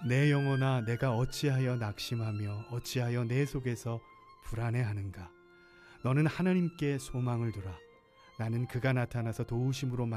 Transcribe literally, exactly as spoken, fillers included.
내 영혼아, 내가 어찌하여 낙심하며 어찌하여 내 속에서 불안해하는가. 너는 하나님께 소망을 두라. 나는 그가 나타나서 도우심으로